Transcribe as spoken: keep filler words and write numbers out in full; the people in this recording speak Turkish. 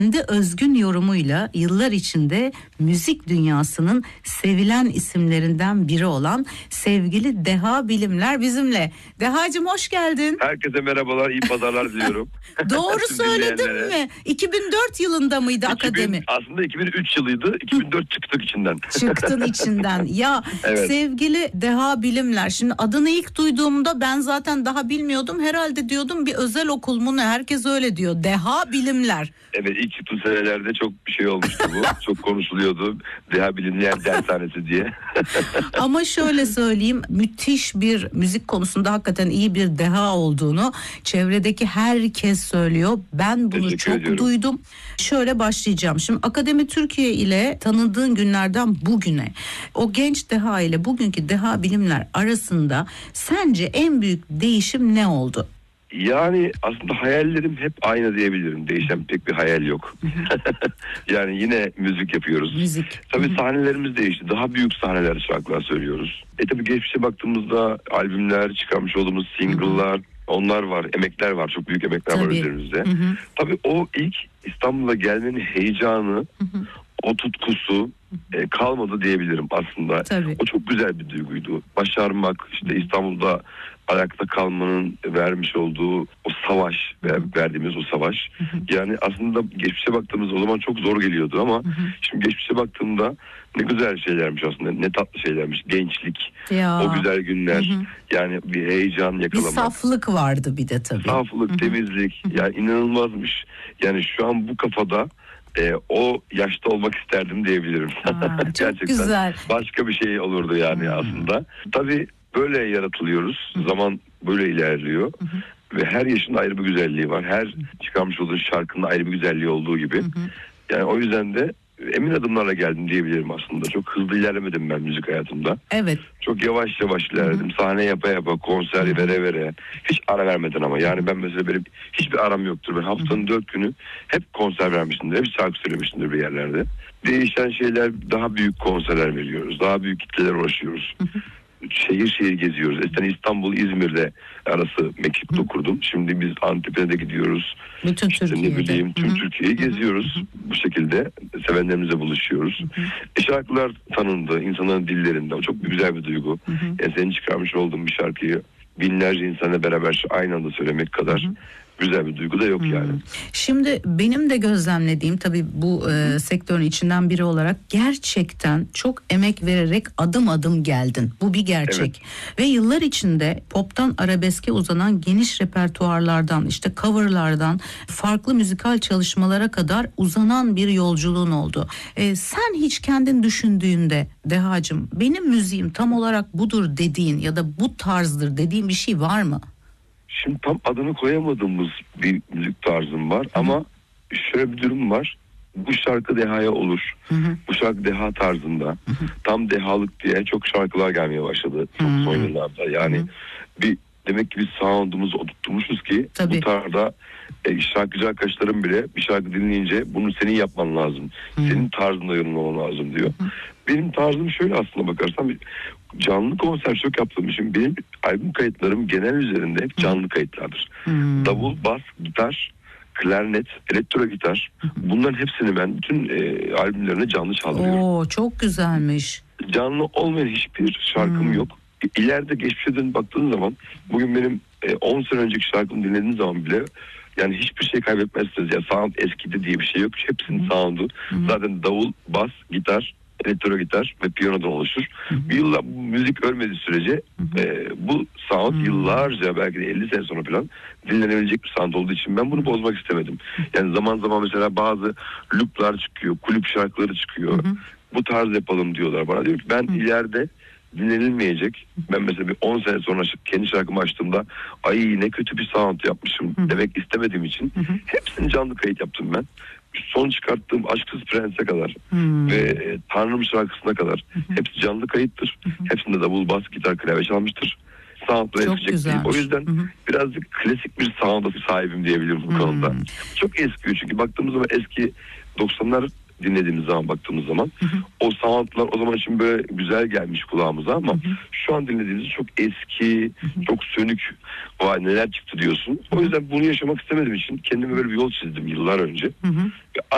kendi özgün yorumuyla yıllar içinde müzik dünyasının sevilen isimlerinden biri olan sevgili Deha Bilimler bizimle. Dehacığım hoş geldin. Herkese merhabalar, iyi pazarlar diliyorum. Doğru söyledim mi? iki bin dört yılında mıydı iki bin, akademi? Aslında iki bin üç yılıydı. iki bin dört çıktık içinden. Çıktın içinden. Ya evet. Sevgili Deha Bilimler. Şimdi adını ilk duyduğumda ben zaten daha bilmiyordum. Herhalde diyordum bir özel okul mu ne? Herkes öyle diyor. Deha Bilimler. Evet, ilk çıktığı senelerde çok bir şey olmuştu bu. Çok konuşuluyordu. Deha Bilimler Dershanesi diye. Ama şöyle söyleyeyim, müthiş bir müzik konusunda hakikaten iyi bir deha olduğunu çevredeki herkes söylüyor. Ben bunu Teşekkür çok ediyorum. duydum. Şöyle başlayacağım. Şimdi Akademi Türkiye ile tanıdığın günlerden bugüne o genç deha ile bugünkü Deha Bilimler arasında sence en büyük değişim ne oldu? Yani aslında hayallerim hep aynı diyebilirim. Değişen pek bir hayal yok. Yani yine müzik yapıyoruz. Müzik. Tabii sahnelerimiz değişti. Daha büyük sahneler, şarkılar söylüyoruz. E tabii geçmişe baktığımızda albümler, çıkarmış olduğumuz single'lar, onlar var, emekler var. Çok büyük emekler tabii. var üzerimizde. Hı hı. Tabii o ilk İstanbul'a gelmenin heyecanı, hı hı. o tutkusu e, kalmadı diyebilirim aslında. Tabii. O çok güzel bir duyguydu. Başarmak, işte İstanbul'da ayakta kalmanın vermiş olduğu o savaş, ver, verdiğimiz o savaş. Hı hı. Yani aslında geçmişe baktığımız o zaman çok zor geliyordu ama hı hı. şimdi geçmişe baktığımda ne güzel şeylermiş aslında, ne tatlı şeylermiş. Gençlik, ya. O güzel günler, hı hı. yani bir heyecan yakalamak. Bir saflık vardı bir de tabii. Saflık, hı hı. temizlik, hı hı. yani inanılmazmış. Yani şu an bu kafada e, o yaşta olmak isterdim diyebilirim. Aa, çok Gerçekten güzel. Başka bir şey olurdu yani hmm. aslında. Tabii böyle yaratılıyoruz. Hı-hı. Zaman böyle ilerliyor. Hı-hı. Ve her yaşın ayrı bir güzelliği var. Her çıkarmış olduğu şarkının ayrı bir güzelliği olduğu gibi. Hı-hı. Yani o yüzden de emin adımlarla geldim diyebilirim aslında. Çok hızlı ilerlemedim ben müzik hayatımda. Evet. Çok yavaş yavaş ilerledim. Hı-hı. Sahne yapa yapa, konser Hı-hı. vere vere. Hiç ara vermeden ama. Yani ben mesela böyle hiçbir aram yoktur. Ben haftanın dört günü hep konser vermişimdir. Hep şarkı söylemişimdir bir yerlerde. Değişen şeyler, daha büyük konserler veriyoruz. Daha büyük kitleler ulaşıyoruz. Hı-hı. Şehir şehir geziyoruz. Eskiden İstanbul, İzmir'de arası mektup kurdum. Şimdi biz Antep'e de gidiyoruz. Bütün işte Türkiye'de. Ne bileyim, tüm Hı-hı. Türkiye'yi geziyoruz. Hı-hı. Bu şekilde sevenlerimizle buluşuyoruz. E şarkılar tanındı. İnsanların dillerinde. O çok güzel bir duygu. Yani senin çıkarmış olduğun bir şarkıyı binlerce insanla beraber aynı anda söylemek kadar Hı-hı. güzel bir duygu da yok hmm. yani. Şimdi benim de gözlemlediğim tabii bu e, sektörün içinden biri olarak gerçekten çok emek vererek adım adım geldin. Bu bir gerçek. Evet. Ve yıllar içinde poptan arabeske uzanan geniş repertuarlardan, işte coverlardan farklı müzikal çalışmalara kadar uzanan bir yolculuğun oldu. E, sen hiç kendin düşündüğünde Dehacığım benim müziğim tam olarak budur dediğin ya da bu tarzdır dediğin bir şey var mı? Şimdi tam adını koyamadığımız bir müzik tarzım var. Hı-hı. Ama şöyle bir durum var. Bu şarkı Deha'ya olur. Hı-hı. Bu şarkı Deha tarzında. Hı-hı. Tam Dehalık diye çok şarkılar gelmeye başladı. Çok Hı-hı. son yıllarda. Yani Hı-hı. bir demek ki biz sound'umuzu oturtmuşuz ki Tabii. bu tarzda e, şarkıcı arkadaşlarım bile bir şarkı dinleyince bunu senin yapman lazım. Hı-hı. Senin tarzında yorumlaman lazım diyor. Hı-hı. Benim tarzım şöyle aslında bakarsan, canlı konser çok yaptığım için benim albüm kayıtlarım genel üzerinde hep canlı kayıtlardır. Hmm. Davul, bas, gitar, klarnet, elektro gitar, bunların hepsini ben bütün e, albümlerine canlı çaldırıyorum. Oo, çok güzelmiş. Canlı olmayan hiçbir şarkım hmm. yok. İleride geçmişe dönüp baktığın zaman, bugün benim e, on sene önceki şarkımı dinlediğin zaman bile yani hiçbir şey kaybetmezsiniz. Ya sound eskidi diye bir şey yok. Hepsinin hmm. sound'u hmm. zaten davul, bas, gitar, elektro gitar ve piyanodan oluşur. Hı hı. Bir yılla bu müzik ölmediği sürece hı hı. E, bu sound hı hı. yıllarca, belki de elli sene sonra falan dinlenebilecek bir sound olduğu için ben bunu bozmak istemedim. Yani zaman zaman mesela bazı looplar çıkıyor, kulüp şarkıları çıkıyor. Hı hı. Bu tarz yapalım diyorlar bana. Diyor ki ben hı. ileride dinlenilmeyecek. Ben mesela bir on sene sonra kendi şarkımı açtığımda ay ne kötü bir sound yapmışım hı hı. demek istemediğim için hı hı. hepsini canlı kayıt yaptım ben. Son çıkarttığım Aşksız Prens'e kadar hmm. ve e, Tanrım şarkısına kadar hmm. hepsi canlı kayıttır. Hmm. Hepsinde davul, bas, gitar, klavye çalmıştır. Sound'la eskiyecek değil. O yüzden hmm. birazcık klasik bir sound'a sahibim diyebilirim bu hmm. konuda. Çok eski, çünkü baktığımız zaman eski doksanlar dinlediğimiz zaman baktığımız zaman hı hı. o soundlar o zaman için böyle güzel gelmiş kulağımıza ama hı hı. şu an dinlediğimiz çok eski, hı hı. çok sönük, vay neler çıktı diyorsun. Hı hı. O yüzden bunu yaşamak istemediğim için kendime böyle bir yol çizdim yıllar önce. Hı hı.